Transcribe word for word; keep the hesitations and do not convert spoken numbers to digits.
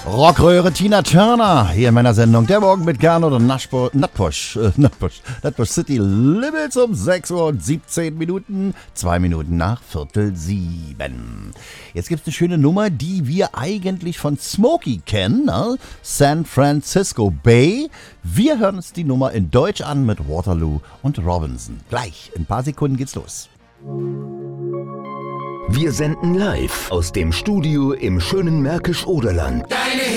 Rockröhre Tina Turner hier in meiner Sendung Der Morgen mit Gern oder Naschbo, Nutbush, äh, Nutbush, Nutbush City Limits um sechs Uhr und siebzehn Minuten, zwei Minuten nach Viertel sieben. Jetzt gibt es eine schöne Nummer, die wir eigentlich von Smokey kennen, ne? San Francisco Bay. Wir hören uns die Nummer in Deutsch an mit Waterloo und Robinson. Gleich, in ein paar Sekunden geht's los. Wir senden live aus dem Studio im schönen Märkisch-Oderland. Deine